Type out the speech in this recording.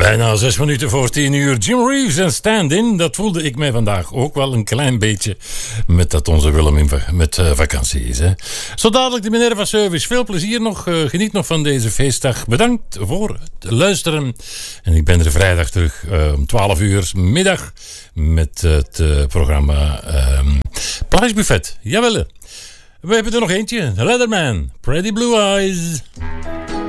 Bijna 6 minuten voor 10 uur. Jim Reeves en Stand-In. Dat voelde ik mij vandaag ook wel een klein beetje. Met dat onze Willem met vakantie is. Hè. Zo dadelijk de Minerva Service. Veel plezier nog. Geniet nog van deze feestdag. Bedankt voor het luisteren. En ik ben er vrijdag terug om 12 uur middag. Met het programma Plaagsbuffet. Jawel. We hebben er nog eentje. Leatherman. Pretty Blue Eyes.